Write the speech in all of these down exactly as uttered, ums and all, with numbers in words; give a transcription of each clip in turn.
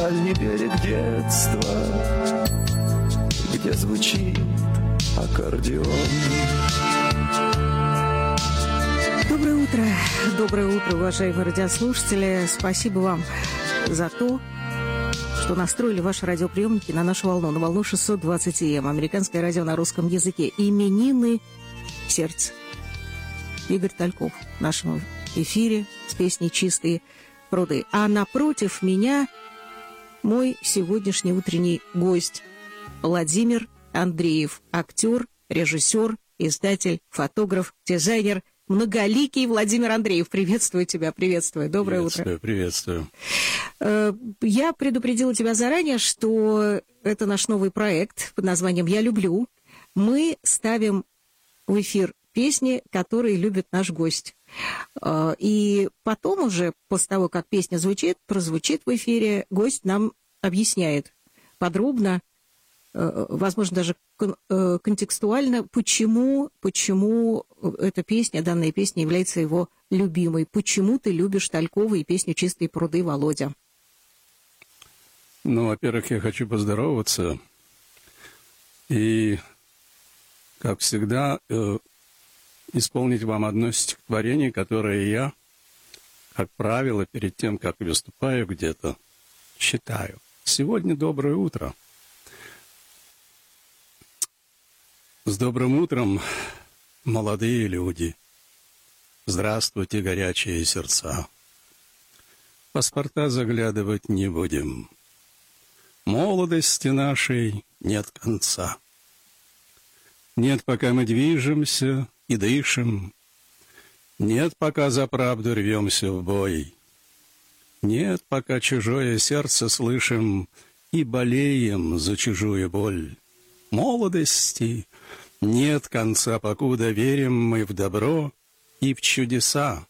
дальний берег детства, где звучит аккордеон. Доброе утро, доброе утро, уважаемые радиослушатели. Спасибо вам за то, что настроили ваши радиоприемники на нашу волну, на волну шестьсот двадцать эй эм, американское радио на русском языке. Именины сердца. Игорь Тальков в нашем эфире с песней «Чистые пруды». А напротив меня мой сегодняшний утренний гость Владимир Андреев, актер, режиссер, издатель, фотограф, дизайнер, многоликий Владимир Андреев. Приветствую тебя, приветствую. Доброе приветствую, утро. Приветствую. Я предупредила тебя заранее, что это наш новый проект под названием «Я люблю». Мы ставим в эфир песни, которые любит наш гость. И потом уже, после того, как песня звучит, прозвучит в эфире, гость нам объясняет подробно, возможно, даже контекстуально, почему, почему эта песня, данная песня является его любимой. Почему ты любишь Талькова и песню «Чистые пруды», Володя? Ну, во-первых, я хочу поздороваться. И, как всегда, исполнить вам одно стихотворение, которое я, как правило, перед тем, как выступаю где-то, читаю. Сегодня доброе утро. С добрым утром, молодые люди. Здравствуйте, горячие сердца. Паспорта заглядывать не будем. Молодости нашей нет конца. Нет, пока мы движемся и дышим. Нет, пока за правду рвемся в бой. Нет, пока чужое сердце слышим и болеем за чужую боль. Молодости нет конца, покуда верим мы в добро и в чудеса.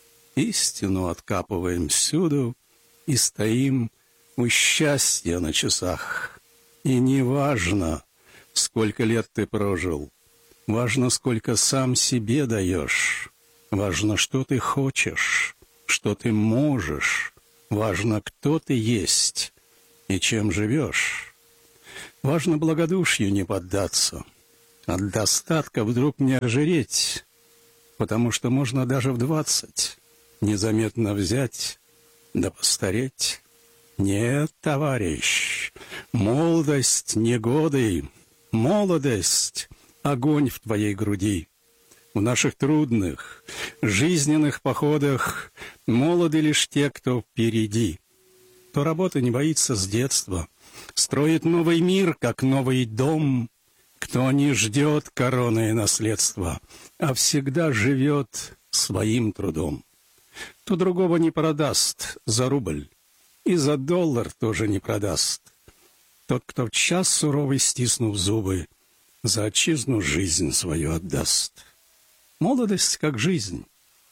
Истину откапываем всюду и стоим у счастья на часах. И не важно, сколько лет ты прожил, важно, сколько сам себе даешь. Важно, что ты хочешь, что ты можешь. Важно, кто ты есть и чем живешь. Важно благодушью не поддаться, от достатка вдруг не ожиреть, потому что можно даже в двадцать незаметно взять да постареть. Нет, товарищ, молодость не годы, молодость — огонь в твоей груди. В наших трудных, жизненных походах молоды лишь те, кто впереди. Кто работы не боится с детства, строит новый мир, как новый дом. Кто не ждет короны и наследства, а всегда живет своим трудом. То другого не продаст за рубль, и за доллар тоже не продаст. Тот, кто в час суровый, стиснув зубы, за отчизну жизнь свою отдаст. Молодость, как жизнь,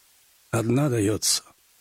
одна дается.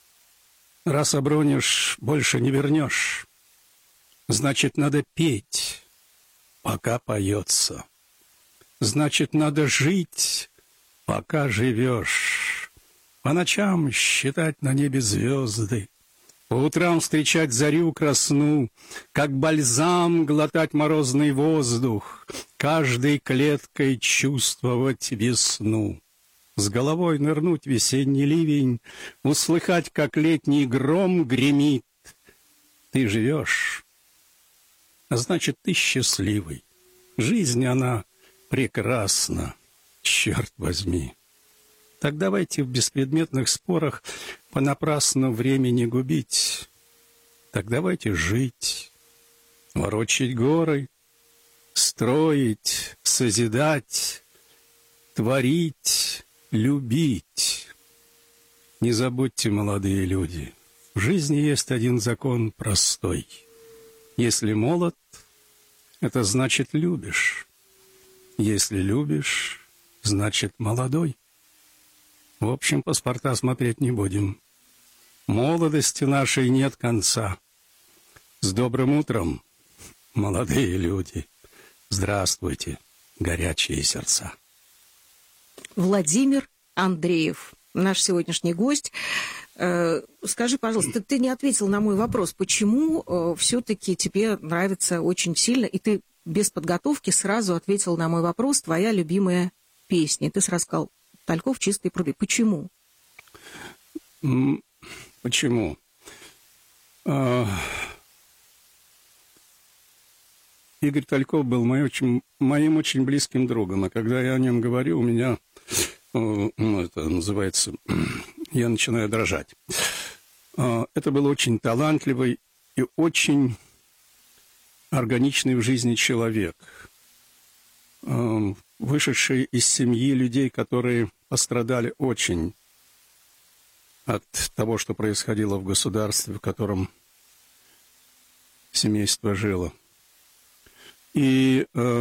Раз обронишь, больше не вернешь. Значит, надо петь, пока поется. Значит, надо жить, пока живешь. По ночам считать на небе звезды, по утрам встречать зарю красну, как бальзам глотать морозный воздух, каждой клеткой чувствовать весну. С головой нырнуть в весенний ливень, услыхать, как летний гром гремит. Ты живешь, а значит, ты счастливый. Жизнь, она прекрасна, черт возьми. Так давайте в беспредметных спорах понапрасну время не губить. Так давайте жить, ворочать горы, строить, созидать, творить, любить. Не забудьте, молодые люди, в жизни есть один закон простой. Если молод, это значит любишь. Если любишь, значит молодой. В общем, паспорта смотреть не будем. Молодости нашей нет конца. С добрым утром, молодые люди. Здравствуйте, горячие сердца. Владимир Андреев, наш сегодняшний гость. Скажи, пожалуйста, ты не ответил на мой вопрос, почему все-таки тебе нравится очень сильно, и ты без подготовки сразу ответил на мой вопрос, твоя любимая песня. Ты сразу сказал, Тальков «Чистые пруды». Почему? Почему? Игорь Тальков был мой очень, моим очень близким другом, и когда я о нем говорю, у меня, ну, это называется, я начинаю дрожать. Это был очень талантливый и очень органичный в жизни человек, вышедший из семьи людей, которые пострадали очень от того, что происходило в государстве, в котором семейство жило. И э,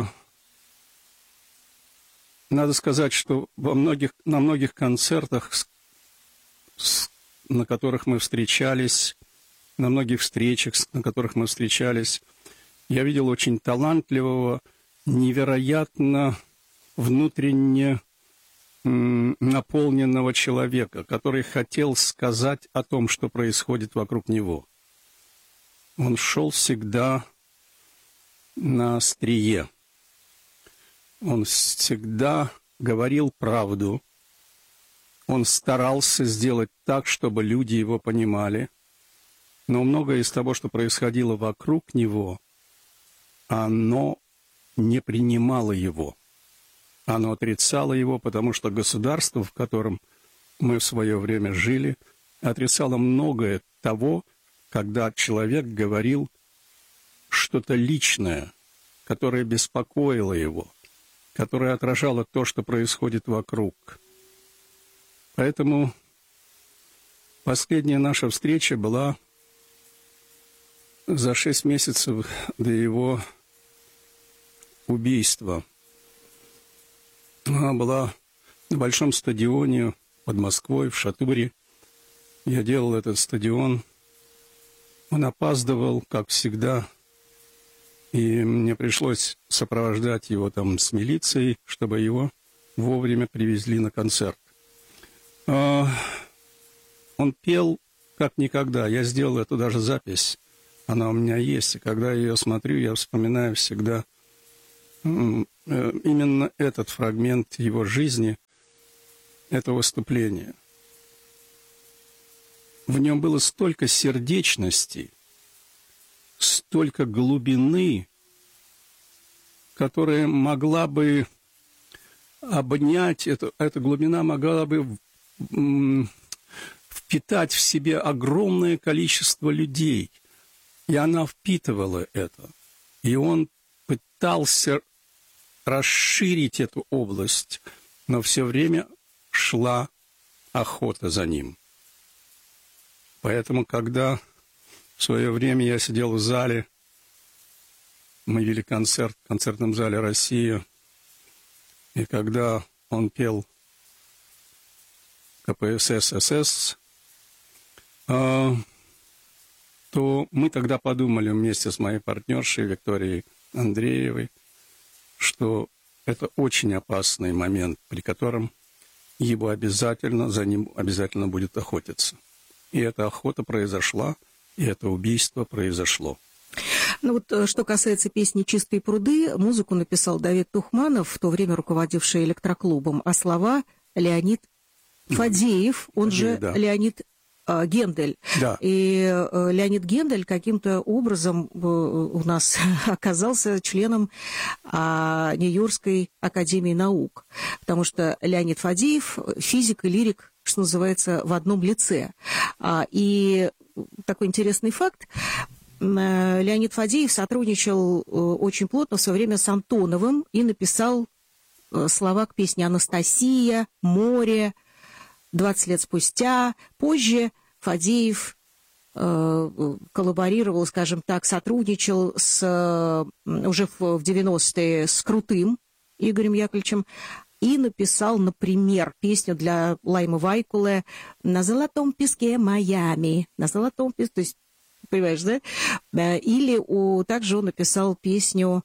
надо сказать, что во многих, на многих концертах, с, с, на которых мы встречались, на многих встречах, на которых мы встречались, я видел очень талантливого, невероятно внутренне м, наполненного человека, который хотел сказать о том, что происходит вокруг него. Он шел всегда на острие. Он всегда говорил правду. Он старался сделать так, чтобы люди его понимали. Но многое из того, что происходило вокруг него, оно не принимало его. Оно отрицало его, потому что государство, в котором мы в свое время жили, отрицало многое того, когда человек говорил что-то личное, которое беспокоило его, которое отражало то, что происходит вокруг. Поэтому последняя наша встреча была за шесть месяцев до его убийства. Она была на большом стадионе под Москвой, в Шатуре. Я делал этот стадион. Он опаздывал, как всегда, и мне пришлось сопровождать его там с милицией, чтобы его вовремя привезли на концерт. Он пел как никогда. Я сделал эту даже запись. Она у меня есть. И когда я ее смотрю, я вспоминаю всегда именно этот фрагмент его жизни, это выступление. В нем было столько сердечности, столько глубины, которая могла бы обнять, эту, эта глубина могла бы впитать в себе огромное количество людей. И она впитывала это. И он пытался расширить эту область, но все время шла охота за ним. Поэтому, когда в свое время я сидел в зале, мы вели концерт в концертном зале «Россия», и когда он пел ка пэ эс эс эс эс, то мы тогда подумали вместе с моей партнершей Викторией Андреевой, что это очень опасный момент, при котором его обязательно, за ним обязательно будет охотиться. И эта охота произошла, и это убийство произошло. Ну вот, что касается песни «Чистые пруды», музыку написал Давид Тухманов, в то время руководивший электроклубом, а слова Леонид Фадеев, он Фадеев, же да. Леонид э, Гендель. Да. И э, Леонид Гендель каким-то образом э, у нас оказался членом э, Нью-Йоркской академии наук, потому что Леонид Фадеев – физик и лирик, что называется, в одном лице. А, и такой интересный факт. Леонид Фадеев сотрудничал очень плотно в свое время с Антоновым и написал слова к песне «Анастасия», «Море», «двадцать лет спустя». Позже Фадеев коллаборировал, скажем так, сотрудничал с, уже в девяностые с Крутым Игорем Яковлевичем и написал, например, песню для Лаймы Вайкуле «На золотом песке Майами». На золотом песке, то есть, понимаешь, да? Или у, также он написал песню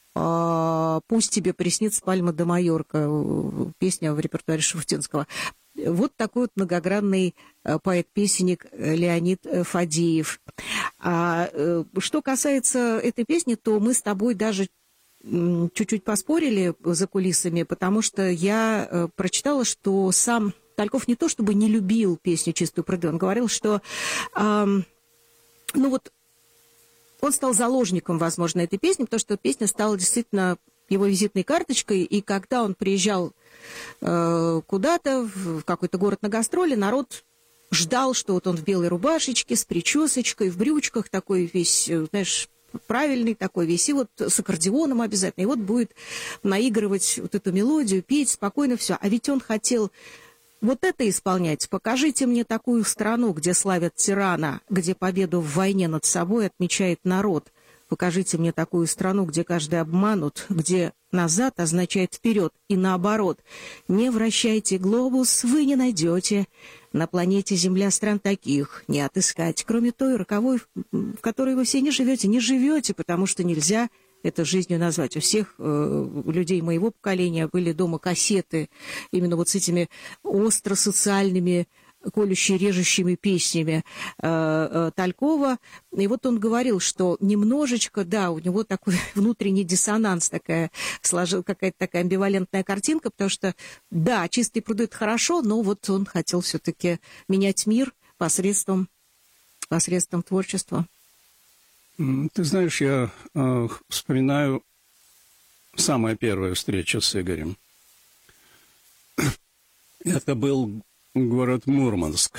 «Пусть тебе приснится Пальма де Майорка», песня в репертуаре Шуфутинского. Вот такой вот многогранный поэт-песенник Леонид Фадеев. А что касается этой песни, то мы с тобой даже чуть-чуть поспорили за кулисами, потому что я прочитала, что сам Тальков не то чтобы не любил песню «Чистую пруды», он говорил, что э, ну вот он стал заложником, возможно, этой песни, потому что песня стала действительно его визитной карточкой, и когда он приезжал э, куда-то, в какой-то город на гастроли, народ ждал, что вот он в белой рубашечке, с причесочкой, в брючках, такой весь, знаешь, правильный такой весь, и вот с аккордеоном обязательно, и вот будет наигрывать вот эту мелодию, петь спокойно все. А ведь он хотел вот это исполнять. Покажите мне такую страну, где славят тирана, где победу в войне над собой отмечает народ. Покажите мне такую страну, где каждый обманут, где назад означает вперед и наоборот. Не вращайте глобус, вы не найдете. На планете Земля стран таких не отыскать, кроме той роковой, в которой вы все не живете. Не живете, потому что нельзя это жизнью назвать. У всех э, людей моего поколения были дома кассеты именно вот с этими остро-социальными, колюще-режущими песнями э, э, Талькова. И вот он говорил, что немножечко, да, у него такой внутренний диссонанс, такая, сложил, какая-то такая амбивалентная картинка, потому что, да, «Чистые пруды» — это хорошо, но вот он хотел все-таки менять мир посредством, посредством творчества. Ты знаешь, я э, вспоминаю самую первую встречу с Игорем. Это был город Мурманск.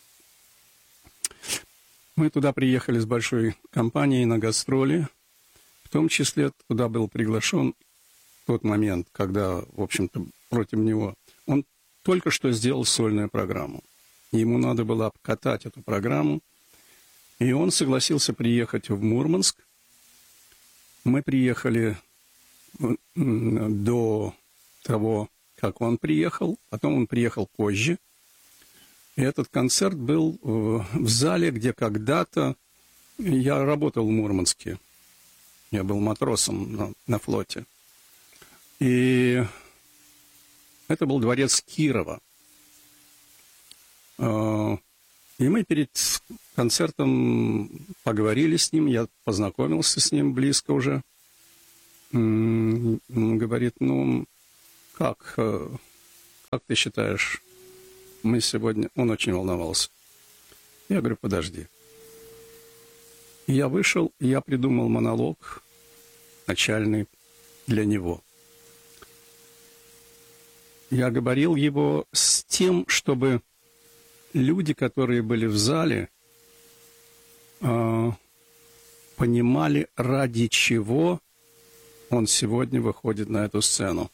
Мы туда приехали с большой компанией на гастроли. В том числе туда был приглашен в тот момент, когда, в общем-то, против него... Он только что сделал сольную программу. Ему надо было обкатать эту программу. И он согласился приехать в Мурманск. Мы приехали до того, как он приехал. Потом он приехал позже. И этот концерт был в зале, где когда-то я работал в Мурманске. Я был матросом на, на флоте. И это был дворец Кирова. И мы перед концертом поговорили с ним, я познакомился с ним близко уже. Он говорит, ну, как, как ты считаешь, мы сегодня... Он очень волновался. Я говорю, подожди. И я вышел, и я придумал монолог начальный для него. Я говорил его с тем, чтобы люди, которые были в зале, э, понимали, ради чего он сегодня выходит на эту сцену.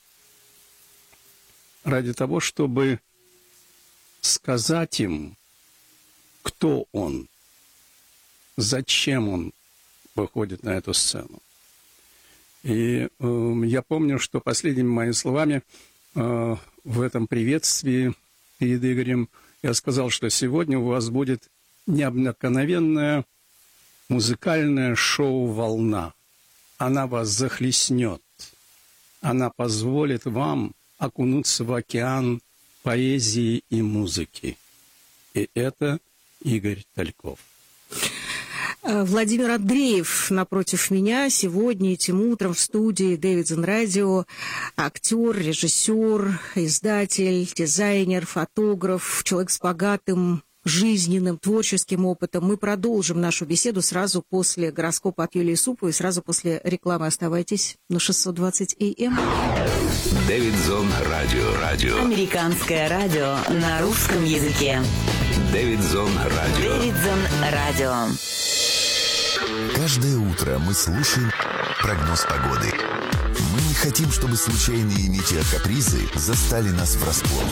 Ради того, чтобы сказать им, кто он, зачем он выходит на эту сцену. И э, я помню, что последними моими словами э, в этом приветствии перед Игорем я сказал, что сегодня у вас будет необыкновенное музыкальное шоу «Волна». Она вас захлестнет. Она позволит вам окунуться в океан поэзии и музыки. И это Игорь Тальков. Владимир Андреев напротив меня сегодня, этим утром в студии Дэвидсон Радио. Актер, режиссер, издатель, дизайнер, фотограф, человек с богатым жизненным, творческим опытом. Мы продолжим нашу беседу сразу после гороскопа от Юлии Суповой, сразу после рекламы. Оставайтесь на шестьсот двадцать эй эм. Дэвидсон Радио. Радио. Американское радио на русском языке. Дэвидсон Радио. Дэвидсон Радио. Каждое утро мы слушаем прогноз погоды. Мы не хотим, чтобы случайные метеокапризы застали нас врасплох.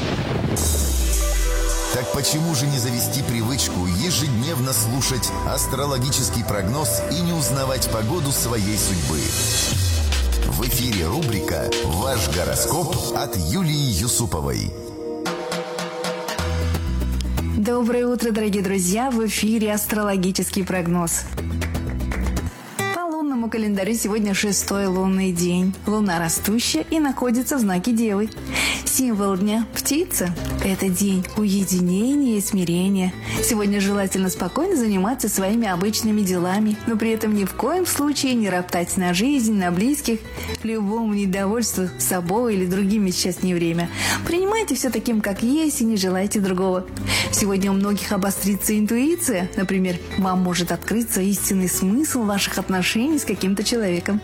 Так почему же не завести привычку ежедневно слушать астрологический прогноз и не узнавать погоду своей судьбы? В эфире рубрика «Ваш гороскоп» от Юлии Юсуповой. Доброе утро, дорогие друзья! В эфире астрологический прогноз. По лунному календарю сегодня шестой лунный день. Луна растущая и находится в знаке Девы. Символ дня – птица. Это день уединения и смирения. Сегодня желательно спокойно заниматься своими обычными делами, но при этом ни в коем случае не роптать на жизнь, на близких, любому недовольству собой или другими сейчас не время. Принимайте все таким, как есть, и не желайте другого. Сегодня у многих обострится интуиция. Например, вам может открыться истинный смысл ваших отношений с каким-то человеком.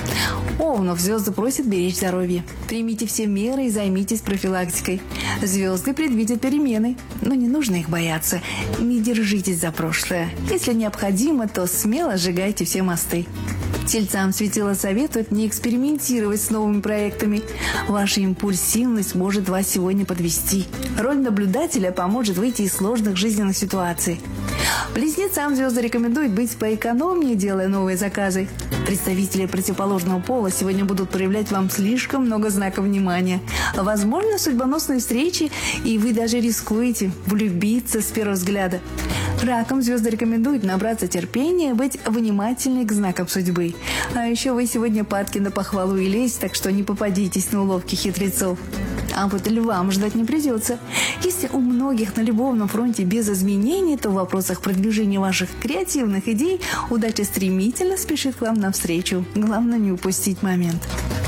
Овнов, звезды просят беречь здоровье. Примите все меры и займитесь профилактикой. Звезды предвидят перемены, но не нужно их бояться. Не держитесь за прошлое. Если необходимо, то смело сжигайте все мосты. Тельцам светило советует не экспериментировать с новыми проектами. Ваша импульсивность может вас сегодня подвести. Роль наблюдателя поможет выйти из сложных жизненных ситуаций. Близнецам звезды рекомендуют быть поэкономнее, делая новые заказы. Представители противоположного пола сегодня будут проявлять вам слишком много знаков внимания. Возможно, судьбоносные встречи, и вы даже рискуете влюбиться с первого взгляда. Ракам звезды рекомендуют набраться терпения, быть внимательней к знакам судьбы. А еще вы сегодня падки на похвалу и лесть, так что не попадитесь на уловки хитрецов. А вот львам ждать не придется. Если у многих на любовном фронте без изменений, то в вопросах продвижения ваших креативных идей удача стремительно спешит к вам навстречу. Главное не упустить момент.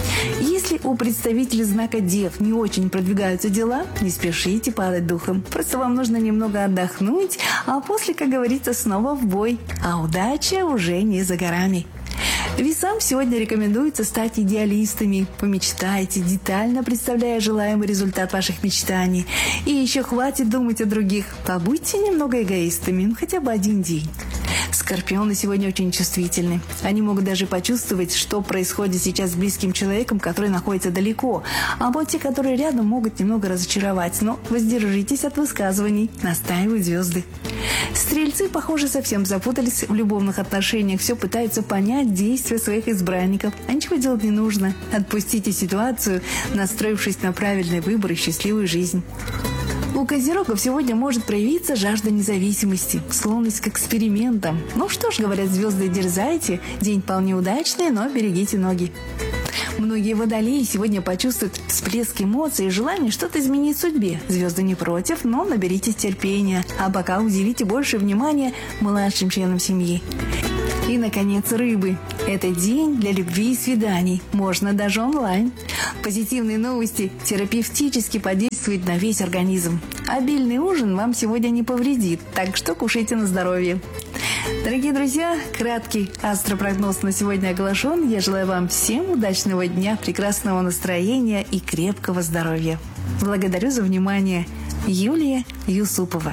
Если у представителей знака Дев не очень продвигаются дела, не спешите падать духом. Просто вам нужно немного отдохнуть, а после, как говорится, снова в бой. А удача уже не за горами. Весам сегодня рекомендуется стать идеалистами. Помечтайте, детально представляя желаемый результат ваших мечтаний. И еще хватит думать о других. Побудьте немного эгоистами, ну хотя бы один день. Скорпионы сегодня очень чувствительны. Они могут даже почувствовать, что происходит сейчас с близким человеком, который находится далеко. А вот те, которые рядом, могут немного разочаровать. Но воздержитесь от высказываний, настаивают звезды. Стрельцы, похоже, совсем запутались в любовных отношениях. Все пытаются понять действия своих избранников. А ничего делать не нужно. Отпустите ситуацию, настроившись на правильный выбор и счастливую жизнь. У козерогов сегодня может проявиться жажда независимости, склонность к экспериментам. Ну что ж, говорят звезды, дерзайте. День вполне удачный, но берегите ноги. Многие водолеи сегодня почувствуют всплеск эмоций и желание что-то изменить в судьбе. Звезды не против, но наберитесь терпения. А пока уделите больше внимания младшим членам семьи. И, наконец, рыбы. Это день для любви и свиданий. Можно даже онлайн. Позитивные новости терапевтически подействуют на весь организм. Обильный ужин вам сегодня не повредит, так что кушайте на здоровье. Дорогие друзья, краткий астропрогноз на сегодня оглашен. Я желаю вам всем удачного дня, прекрасного настроения и крепкого здоровья. Благодарю за внимание. Юлия Юсупова.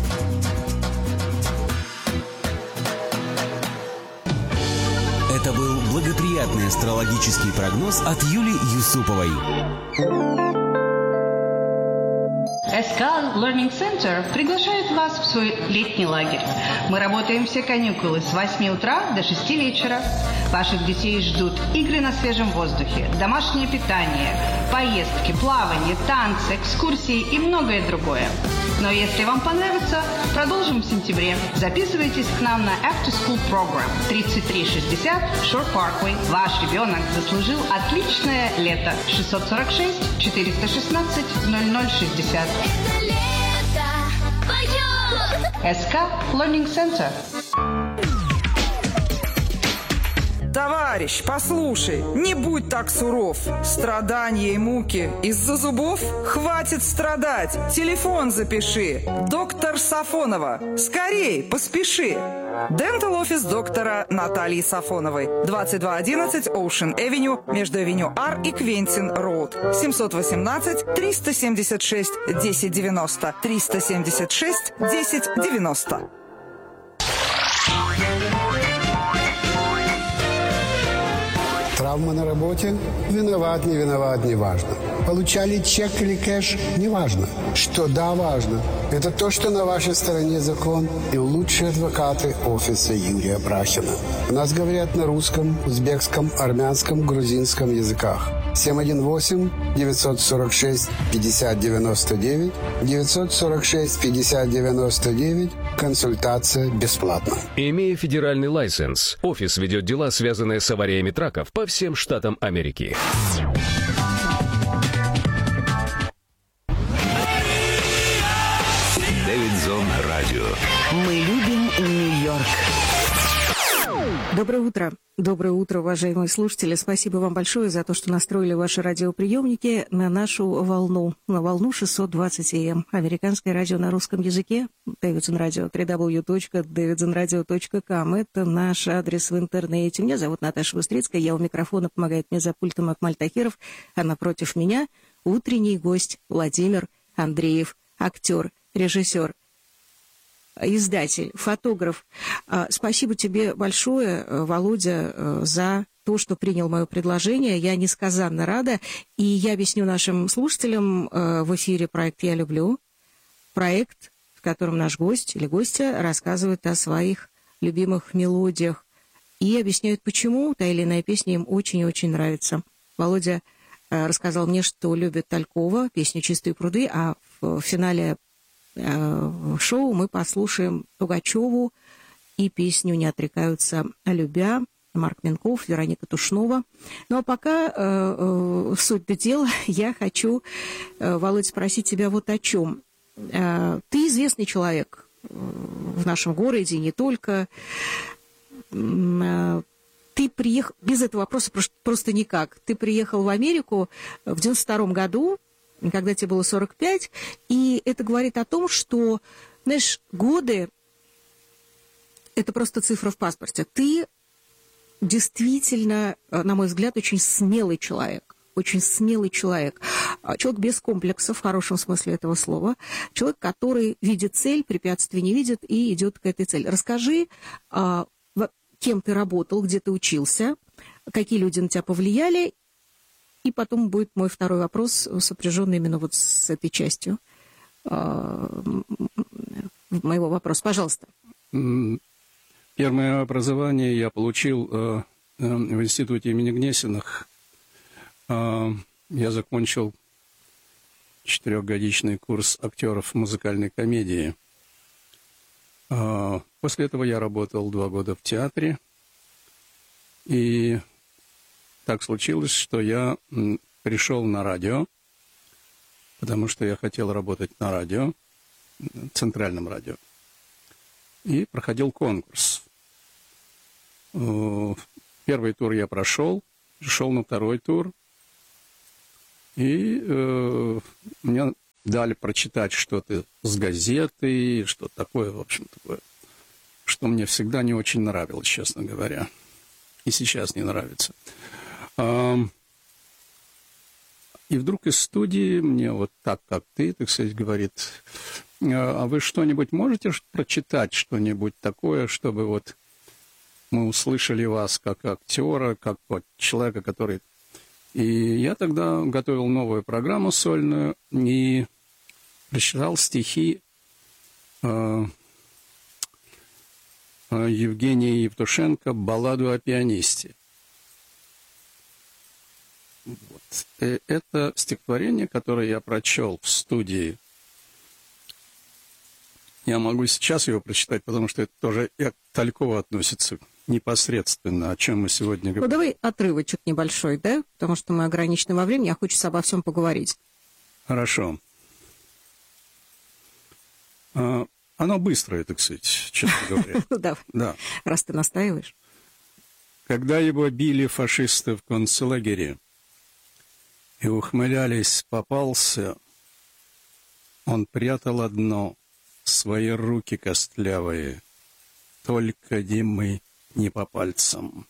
Это был благоприятный астрологический прогноз от Юлии Юсуповой. эс ка Learning Center приглашает вас в свой летний лагерь. Мы работаем все каникулы с восьми утра до шести вечера. Ваших детей ждут игры на свежем воздухе, домашнее питание, поездки, плавание, танцы, экскурсии и многое другое. Но если вам понравится, продолжим в сентябре. Записывайтесь к нам на After School Program тридцать три шестьдесят Shore Parkway. Ваш ребенок заслужил отличное лето. шестьсот сорок шесть четыреста шестнадцать ноль ноль шестьдесят. эс ка Learning Center. Товарищ, послушай, не будь так суров. Страдания и муки из-за зубов? Хватит страдать. Телефон запиши. Доктор Сафонова. Скорей, поспеши. Дентал офис доктора Натальи Сафоновой. двадцать два одиннадцать Ocean Avenue между Авеню Ар и Квентин Роуд. семьсот восемнадцать триста семьдесят шесть десять девяносто. триста семьдесят шесть десять девяносто. Травма на работе? Виноват, не виноват, не важно. Получали чек или кэш? Не важно. Что да, важно. Это то, что на вашей стороне закон и лучшие адвокаты офиса Юрия Брахина. У нас говорят на русском, узбекском, армянском, грузинском языках. семь один восемь девятьсот сорок шесть пятьдесят девяносто девять девятьсот сорок шесть пятьдесят девяносто девять. Консультация бесплатна. Имея федеральный лайсенс, офис ведет дела, связанные с авариями траков по всем штатам Америки. радио. Мы любим Нью-Йорк. Доброе утро. Доброе утро, уважаемые слушатели. Спасибо вам большое за то, что настроили ваши радиоприемники на нашу волну, на волну шестьсот двадцать эй эм. Американское радио на русском языке. Davidson Radio, дабл ю дабл ю дабл ю точка davidson radio точка com. Это наш адрес в интернете. Меня зовут Наташа Быстрицкая. Я у микрофона, помогает мне за пультом Акмаль Тахиров. А напротив меня утренний гость Владимир Андреев, актер, режиссер, издатель, фотограф. Спасибо тебе большое, Володя, за то, что принял мое предложение. Я несказанно рада. И я объясню нашим слушателям в эфире проект «Я люблю». Проект, в котором наш гость или гостья рассказывает о своих любимых мелодиях и объясняют, почему та или иная песня им очень-очень нравится. Володя рассказал мне, что любит Талькова, песню «Чистые пруды», а в финале шоу мы послушаем Тугачеву и песню «Не отрекаются любя», Марк Минков, Вероника Тушнова. Ну а пока э, э, суть до дела, я хочу, э, Володь, спросить тебя вот о чем. Э, ты известный человек в нашем городе, не только. Э, ты приехал, без этого вопроса просто, просто никак. Ты приехал в Америку в девяносто втором году, когда тебе было сорок пять, и это говорит о том, что, знаешь, годы – это просто цифра в паспорте. Ты действительно, на мой взгляд, очень смелый человек, очень смелый человек. Человек без комплексов, в хорошем смысле этого слова. Человек, который видит цель, препятствий не видит и идет к этой цели. Расскажи, кем ты работал, где ты учился, какие люди на тебя повлияли. И потом будет мой второй вопрос, сопряженный именно вот с этой частью э, моего вопроса. Пожалуйста. Первое образование я получил э, в институте имени Гнесиных. Э, я закончил четырехгодичный курс актеров музыкальной комедии. Э, после этого я работал два года в театре. И так случилось, что я пришел на радио, потому что я хотел работать на радио, центральном радио, и проходил конкурс. Первый тур я прошел, шел на второй тур, и э, мне дали прочитать что-то с газеты, что-то такое, в общем, такое, что мне всегда не очень нравилось, честно говоря, и сейчас не нравится. И вдруг из студии мне вот так, как ты, так сказать, говорит: а вы что-нибудь можете прочитать, что-нибудь такое, чтобы вот мы услышали вас как актера, как вот человека, который... И я тогда готовил новую программу сольную и прочитал стихи э, Евгения Евтушенко «Балладу о пианисте». Вот. Это стихотворение, которое я прочел в студии. Я могу сейчас его прочитать, потому что это тоже и к Талькову относится непосредственно, о чем мы сегодня говорим. Ну, давай отрывочек небольшой, да? Потому что мы ограничены во времени, а хочется обо всем поговорить. Хорошо. А, оно быстрое, так сказать, честно говоря. Ну, давай, да. Раз ты настаиваешь. Когда его били фашисты в концлагере и ухмылялись, попался, он прятал одно — свои руки костлявые, только Димы не по пальцам.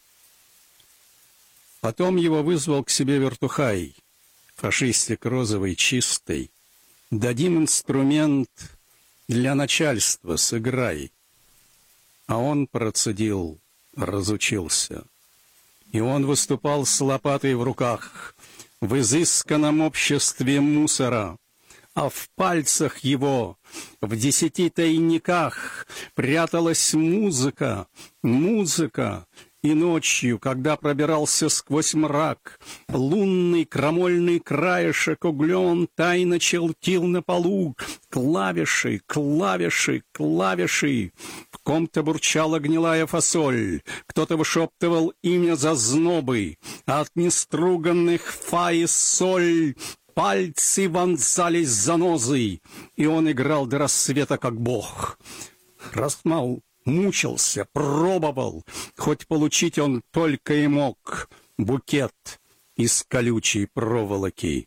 Потом его вызвал к себе вертухай, фашистик розовый, чистый. Дадим инструмент для начальства, сыграй. А он процедил, разучился. И он выступал с лопатой в руках в изысканном обществе мусора, а в пальцах его, в десяти тайниках, пряталась музыка, музыка. И ночью, когда пробирался сквозь мрак, лунный крамольный краешек углем тайно челтил на полу. Клавиши, клавиши, клавиши. В ком-то бурчала гнилая фасоль, кто-то вышептывал имя зазнобы, а от неструганных фа и соль пальцы вонзались занозой, и он играл до рассвета, как бог. Расмал мучился, пробовал, хоть получить он только и мог букет из колючей проволоки.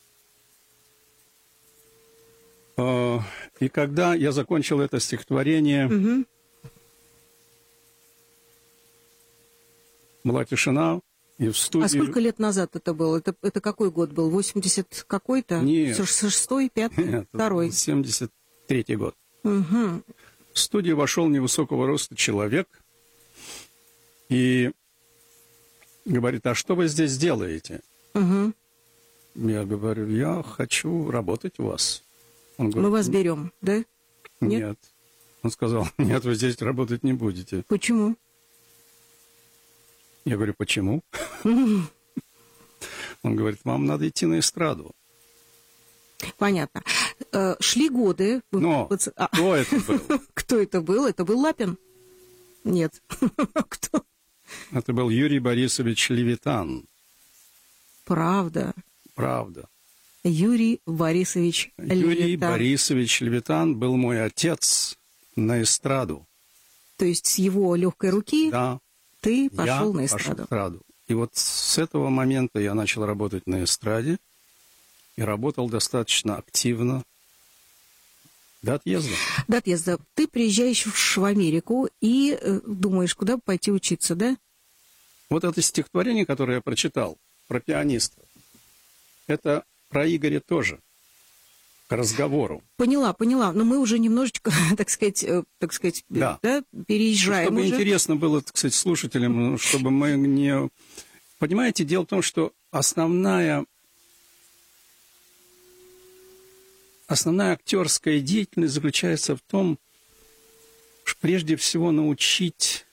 И когда я закончил это стихотворение, угу. была тишина, и в студии... А сколько лет назад это было? Это, это какой год был? восемьдесят какой-то? Нет. шестой, пятый, Нет, второй? семьдесят третий год. Угу. В студию вошел невысокого роста человек и говорит: а что вы здесь делаете? Угу. Я говорю: я хочу работать у вас. Он говорит: мы вас берем, да? Нет? Нет. Он сказал: нет, вы здесь работать не будете. Почему? Я говорю: почему? Он говорит: вам надо идти на эстраду. Понятно. Э, шли годы. Но а... кто это был? Кто это был? Это был Лапин? Нет. Кто? Это был Юрий Борисович Левитан. Правда? Правда. Юрий Борисович Левитан. Юрий Борисович Левитан был мой отец на эстраду. То есть с его легкой руки да. ты пошел я на эстраду? Пошел на эстраду. И вот с этого момента я начал работать на эстраде. И работал достаточно активно до отъезда. До отъезда. Ты приезжаешь в Америку и э, думаешь, куда пойти учиться, да? Вот это стихотворение, которое я прочитал, про пианиста, это про Игоря тоже, к разговору. Поняла, поняла. Но мы уже немножечко, так сказать, э, так сказать, да. Да, переезжаем. Чтобы уже. Интересно было, так сказать, слушателям, чтобы мы не... Понимаете, дело в том, что основная... Основная актерская деятельность заключается в том, что прежде всего научить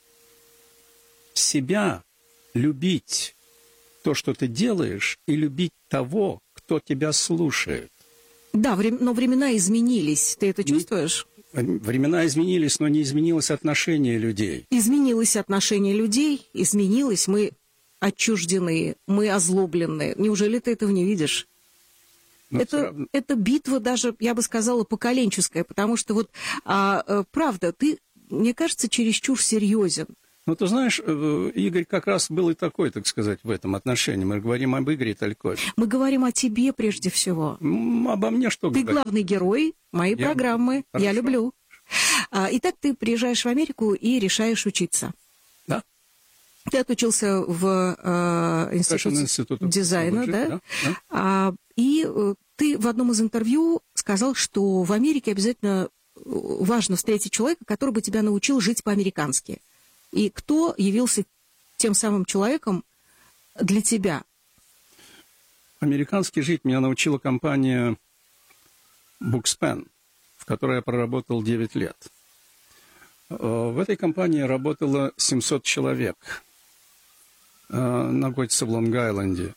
себя любить то, что ты делаешь, и любить того, кто тебя слушает. Да, но времена изменились. Ты это чувствуешь? Времена изменились, но не изменилось отношение людей. Изменилось отношение людей, изменилось. Мы отчуждены, мы озлоблены. Неужели ты этого не видишь? Это, это битва даже, я бы сказала, поколенческая, потому что вот, а, а, правда, ты, мне кажется, чересчур серьезен. Ну, ты знаешь, Игорь как раз был и такой, так сказать, в этом отношении. Мы говорим об Игоре Талькове. Мы говорим о тебе прежде всего. Обо мне что ты говорить? Ты главный герой моей я... программы. Хорошо. Я люблю. А, итак, ты приезжаешь в Америку и решаешь учиться. Да. Ты отучился в э, институте дизайна, да? Да, да. А, и э, ты в одном из интервью сказал, что в Америке обязательно важно встретить человека, который бы тебя научил жить по-американски. И кто явился тем самым человеком для тебя? Американски жить меня научила компания Bookspan, в которой я проработал девять лет. В этой компании работало семьсот человек. Находится в Лонг-Айленде.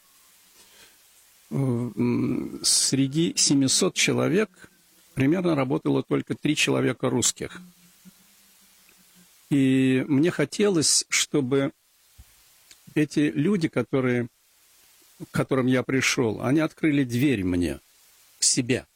Среди семисот человек примерно работало только три человека русских. И мне хотелось, чтобы эти люди, которые, к которым я пришел, они открыли дверь мне, к себе.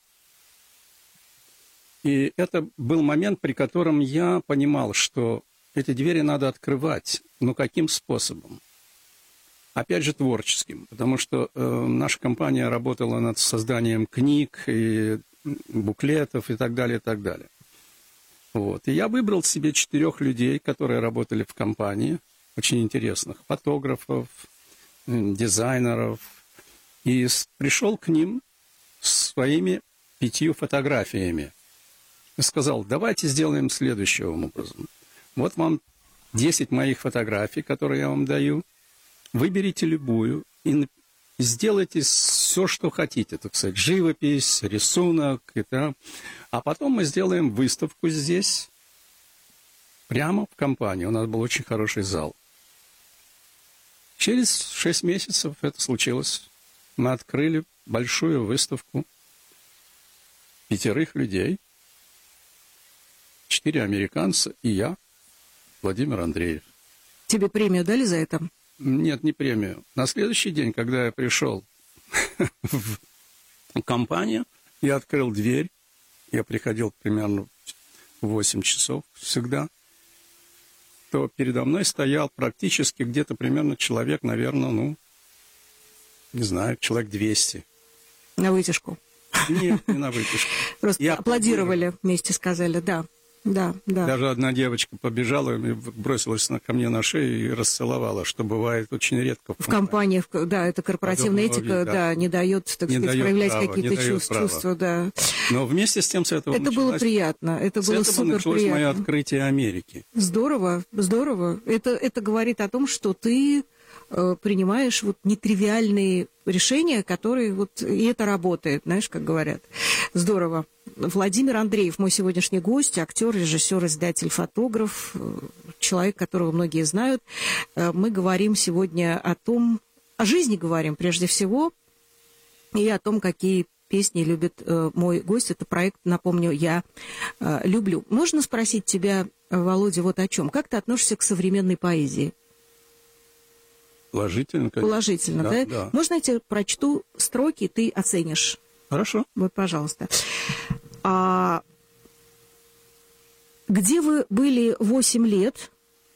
И это был момент, при котором я понимал, что эти двери надо открывать. Но каким способом? Опять же, творческим, потому что э, наша компания работала над созданием книг и буклетов и так далее, и так далее. Вот. И я выбрал себе четырех людей, которые работали в компании, очень интересных, фотографов, дизайнеров, и пришел к ним с своими пятью фотографиями. И сказал: давайте сделаем следующим образом. Вот вам десять моих фотографий, которые я вам даю. Выберите любую и сделайте все, что хотите, так сказать, живопись, рисунок. И так. А потом мы сделаем выставку здесь, прямо в компании. У нас был очень хороший зал. Через шесть месяцев это случилось. Мы открыли большую выставку пятерых людей. Четыре американца и я, Владимир Андреев. Тебе премию дали за это? Нет, не премию. На следующий день, когда я пришел в компания. Я открыл дверь. Я приходил примерно в восемь часов всегда. То передо мной стоял практически где-то примерно человек, наверное, ну, не знаю, человек двести. На вытяжку? Нет, не на вытяжку. Просто я аплодировали вместе, сказали, да, да, да. Даже одна девочка побежала, бросилась ко мне на шею и расцеловала, что бывает очень редко. В, в компаниях, да, это корпоративная этика, вида, да, не дает, так не сказать, дает проявлять права, какие-то чувств, чувства, да. Но вместе с тем с этого это началось, было приятно, это было супер приятно. началось мое открытие Америки. Здорово, здорово. Это, это говорит о том, что ты э, принимаешь вот нетривиальные решения, которые вот, и это работает, знаешь, как говорят. Здорово. Владимир Андреев, мой сегодняшний гость, актер, режиссер, издатель, фотограф, человек, которого многие знают. Мы говорим сегодня о том, о жизни говорим прежде всего, и о том, какие песни любит мой гость. Это проект, напомню, «Я люблю». Можно спросить тебя, Володя, вот о чем? Как ты относишься к современной поэзии? Положительно, конечно. Положительно, да? да? да. Можно я тебе прочту строки, ты оценишь? Хорошо. Вот, пожалуйста. А где вы были восемь лет?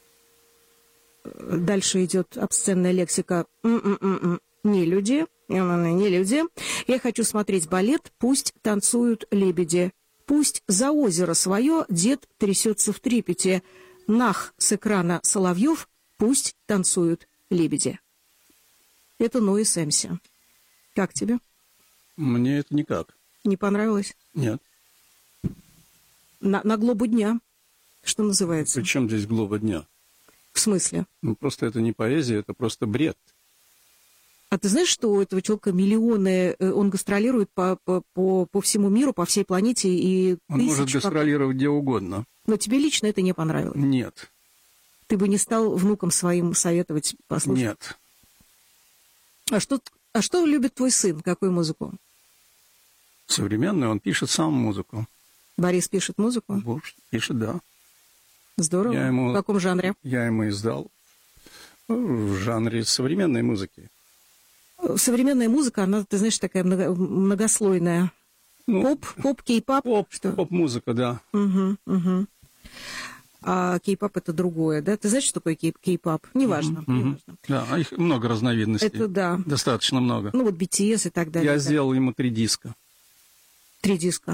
Дальше идет обсценная лексика. М-м-м-м. Не люди, не люди. Я хочу смотреть балет, пусть танцуют лебеди. Пусть за озеро свое дед трясется в трепете. Нах с экрана Соловьев, пусть танцуют лебеди. Это Ной Сэмси. Как тебе? Мне это никак. Не понравилось? Нет. На, на глобу дня, что называется. При чем здесь глоба дня? В смысле? Ну, просто это не поэзия, это просто бред. А ты знаешь, что у этого человека миллионы, он гастролирует по, по, по, по всему миру, по всей планете, и он может гастролировать где угодно. Но тебе лично это не понравилось? Нет. Ты бы не стал внукам своим советовать послушать? Нет. А что, а что любит твой сын? Какую музыку? Современную, он пишет сам музыку. Борис пишет музыку? Борис пишет, да. Здорово. Я ему, в каком жанре? Я ему издал в жанре современной музыки. Современная музыка, она, ты знаешь, такая много, многослойная. Ну, поп, поп, кей-пап? Поп, поп-музыка, да. Угу, угу. А кей-пап это другое, да? Ты знаешь, что такое кей- кей-пап? Неважно. Mm-hmm. неважно. Да, их много разновидностей. Это да. Достаточно много. Ну вот би ти эс и так далее. Я сделал ему три диска. Три диска.